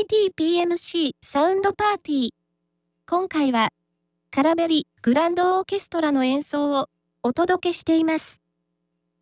ITPMC サウンドパーティー。今回は、カラベリグランドオーケストラの演奏をお届けしています。